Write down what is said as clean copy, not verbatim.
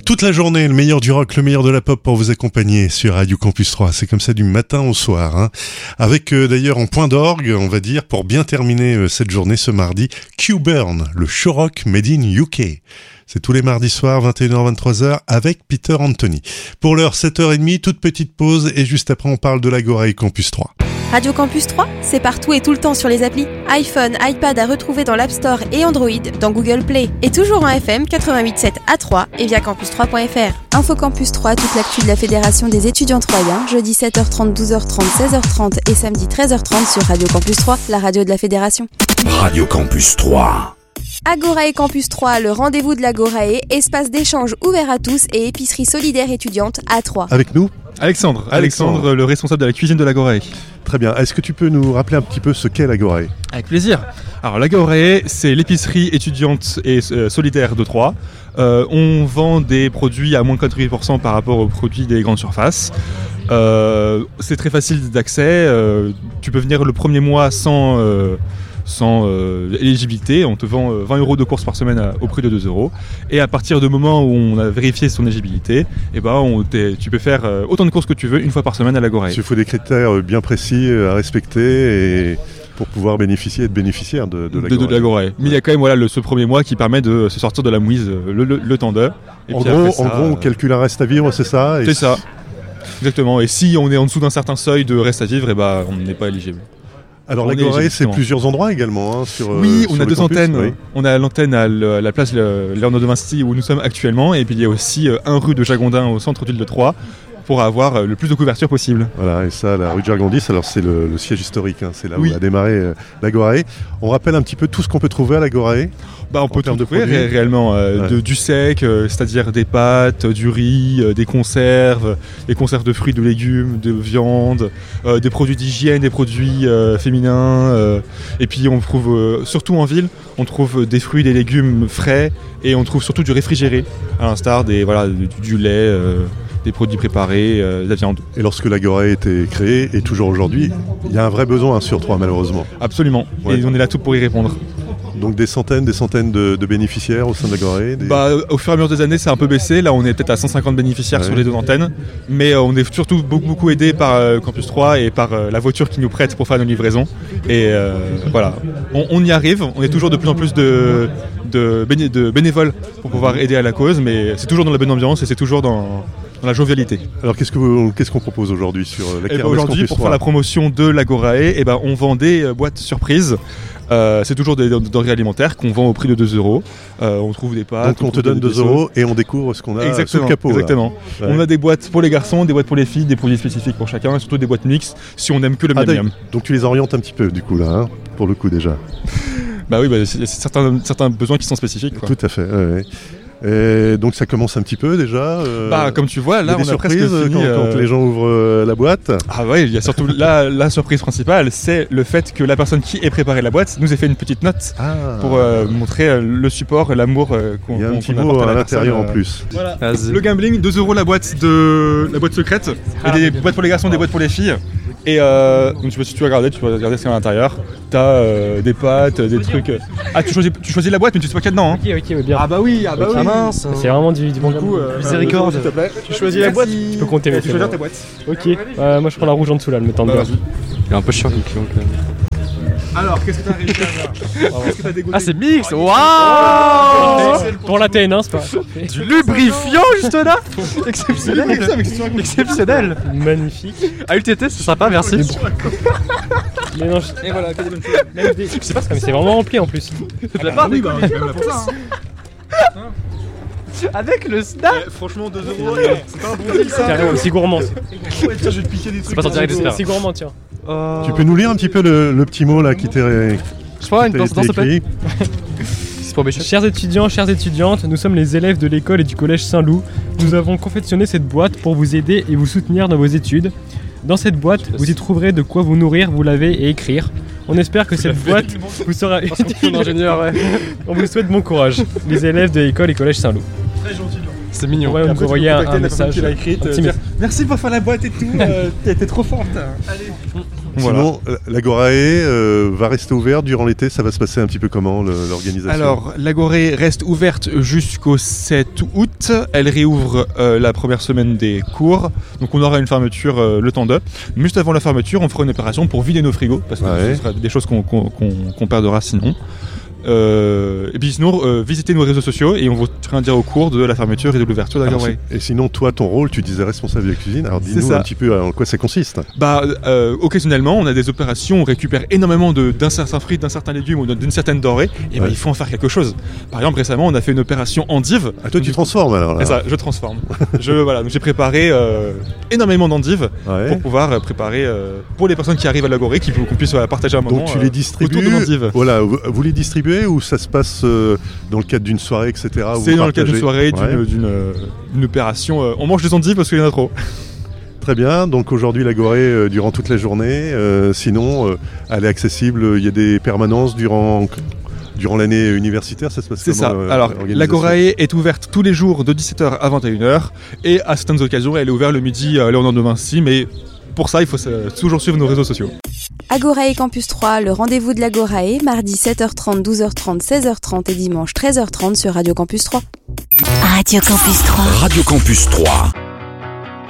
Toute la journée, le meilleur du rock, le meilleur de la pop pour vous accompagner sur Radio Campus 3. C'est comme ça du matin au soir, hein. Avec d'ailleurs en point d'orgue, on va dire, pour bien terminer cette journée ce mardi, Q-Burn, le show rock made in UK. C'est tous les mardis soirs, 21h-23h, avec Peter Anthony. Pour l'heure, 7h30, toute petite pause, et juste après, on parle de l'Agora et Campus 3. Radio Campus 3, c'est partout et tout le temps sur les applis. iPhone, iPad à retrouver dans l'App Store et Android, dans Google Play. Et toujours en FM 88.7 à 3 et via campus3.fr. Info Campus 3, toute l'actu de la Fédération des étudiants troyens, jeudi 7h30, 12h30, 16h30 et samedi 13h30 sur Radio Campus 3, la radio de la Fédération. Radio Campus 3. Agora et Campus 3, le rendez-vous de l'Agorae, espace d'échange ouvert à tous et épicerie solidaire étudiante à 3. Avec nous Alexandre, le responsable de la cuisine de l'Agorae. Très bien. Est-ce que tu peux nous rappeler un petit peu ce qu'est l'Agorae ? Avec plaisir. Alors l'Agorae, c'est l'épicerie étudiante et solidaire de Troyes. On vend des produits à moins de 48% par rapport aux produits des grandes surfaces. C'est très facile d'accès. Tu peux venir le premier mois sans éligibilité, on te vend 20 € de courses par semaine au prix de 2 €. Et à partir du moment où on a vérifié son éligibilité, tu peux faire autant de courses que tu veux une fois par semaine à l'Agorae. Il faut des critères bien précis à respecter et pour pouvoir bénéficier et être bénéficiaire de l'Agorae. Mais il y a quand même ce premier mois qui permet de se sortir de la mouise le temps d'heure. En gros, on calcule un reste à vivre, c'est ça ? C'est ça, exactement. Et si on est en dessous d'un certain seuil de reste à vivre, on n'est pas éligible. Alors l'Agorae, c'est plusieurs endroits également Oui, on sur a deux campus, antennes. Oui. On a l'antenne à la place Léonard de Vinci où nous sommes actuellement, et puis il y a aussi un rue de Jagondin au centre-ville de Troyes pour avoir le plus de couverture possible. Voilà, et ça, la rue de Jargondis, alors c'est le siège historique, hein, c'est là où a démarré l'Agorae. On rappelle un petit peu tout ce qu'on peut trouver à l'Agorae. On peut trouver réellement du sec, c'est-à-dire des pâtes, du riz, des conserves de fruits, de légumes, de viande, des produits d'hygiène, des produits féminins. Et puis on trouve, surtout en ville, on trouve des fruits, des légumes frais, et on trouve surtout du réfrigéré, à l'instar du lait, des produits préparés, de la viande. Et lorsque l'Agorae a été créée, et toujours aujourd'hui, il y a un vrai besoin sur Troyes, malheureusement. Absolument, ouais. Et on est là tout pour y répondre. Donc des centaines de bénéficiaires au sein de l'Agorae Au fur et à mesure des années, c'est un peu baissé. Là, on est peut-être à 150 bénéficiaires sur les deux antennes. Mais on est surtout beaucoup aidé par Campus 3 et par la voiture qui nous prête pour faire nos livraisons. Et voilà, on y arrive. On est toujours de plus en plus de bénévoles pour pouvoir aider à la cause. Mais c'est toujours dans la bonne ambiance et c'est toujours dans la jovialité. Alors qu'est-ce qu'on propose aujourd'hui sur la kermesse aujourd'hui, pour faire la promotion de l'Agorae, on vend des boîtes surprises. C'est toujours des denrées alimentaires qu'on vend au prix de 2 €. On trouve des pâtes. Donc on te donne 2 € et on découvre ce qu'on a sous le capot. Exactement. Ouais. On a des boîtes pour les garçons, des boîtes pour les filles, des produits spécifiques pour chacun, et surtout des boîtes mixtes si on n'aime que le miam-miam. Donc tu les orientes un petit peu du coup là, hein, pour le coup déjà. C'est certains besoins qui sont spécifiques, quoi. Tout à fait, ouais. Et donc ça commence un petit peu déjà. Comme tu vois, là on a presque fini quand les gens ouvrent la boîte. Ah oui, il y a surtout la surprise principale, c'est le fait que la personne qui ait préparé la boîte nous ait fait une petite note pour montrer le support, l'amour qu'on apporte. Il y a un petit mot à l'intérieur en plus. Voilà. Le gambling, 2 € la boîte secrète. Il y a des boîtes pour les garçons, des boîtes pour les filles. Et donc si tu veux regarder, ce qu'il y a à l'intérieur. T'as des pâtes, des trucs. Ah, tu choisis la boîte, mais tu sais pas qu'il y a dedans. Hein. Ok, bien. Ah bah oui. Mince. C'est vraiment du bon coup. Miséricorde. S'il te plaît. Tu choisis la boîte. Tu peux compter. Tu choisis ta boîte. Ok. Moi je prends la rouge en dessous là, le mettant dedans. Il est un peu chiant le client quand même. Alors, qu'est-ce que t'as réussi à faire? Qu'est-ce que t'as dégoûté? Ah, c'est mix. Waouh. Pour la TN1, c'est pas du lubrifiant juste là. Exceptionnel. Magnifique. À UTT, c'est sympa, merci. Mais non, et voilà, que des bonnes choses. Je sais pas, mais c'est vraiment rempli en plus. C'est la part. Oui, bah, c'est même là pour ça. Avec le snack. Franchement, 2 €, c'est pas un bon deal ça. Carrément, c'est gourmand. Je vais te piquer des trucs. C'est pas sortir d'espère. C'est gourmand, tiens. Tu peux nous lire un petit peu le petit mot là qui t'est Je crois une danse, s'il te plaît. Chers étudiants, chères étudiantes, nous sommes les élèves de l'école et du collège Saint-Loup. Nous avons confectionné cette boîte pour vous aider et vous soutenir dans vos études. Dans cette boîte, vous y trouverez de quoi vous nourrir, vous laver et écrire. On espère que cette boîte vous sera utile. On vous souhaite bon courage, les élèves de l'école et collège Saint-Loup. Très gentil. C'est mignon. Ouais, on nous envoyer un message. Merci pour faire la boîte et tout. T'es trop forte. Allez. Sinon, l'Agorae va rester ouverte durant l'été. Ça va se passer un petit peu comment l'organisation? Alors, l'Agorae reste ouverte jusqu'au 7 août. Elle réouvre la première semaine des cours. Donc on aura une fermeture le temps de. Juste avant la fermeture, on fera une opération pour vider nos frigos. Parce que ce sera des choses qu'on perdra sinon. Et puis sinon, visitez nos réseaux sociaux et on vous tiendra au cours de la fermeture et de l'ouverture de l'Agorae. Et sinon, toi, ton rôle, tu disais responsable de la cuisine. Alors dis-nous un petit peu en quoi ça consiste. Occasionnellement, on a des opérations, on récupère énormément d'un certain fruit, d'un certain légume ou d'une certaine denrée. Et il faut en faire quelque chose. Par exemple, récemment, on a fait une opération endive. Ah, toi, tu transformes alors là. C'est ça, je transforme. Donc j'ai préparé énormément d'endives pour pouvoir préparer pour les personnes qui arrivent à l'Agorae, qu'on puisse partager un moment. Donc tu les distribues. Autour de l'endive. Voilà, vous les distribuez ou ça se passe dans le cadre d'une soirée, etc. C'est dans le cadre d'une soirée, d'une opération. On mange des endives parce qu'il y en a trop. Très bien, donc aujourd'hui l'Agorae durant toute la journée. Sinon, elle est accessible, il y a des permanences durant l'année universitaire, ça se passe comment? C'est ça. Alors, l'Agorae est ouverte tous les jours de 17h à 21h et à certaines occasions, elle est ouverte le midi à Léonard de Vinci, mais pour ça, il faut toujours suivre nos réseaux sociaux. Agorae Campus 3, le rendez-vous de l'Agorae, mardi 7h30, 12h30, 16h30 et dimanche 13h30 sur Radio Campus 3. Radio Campus 3. Radio Campus 3.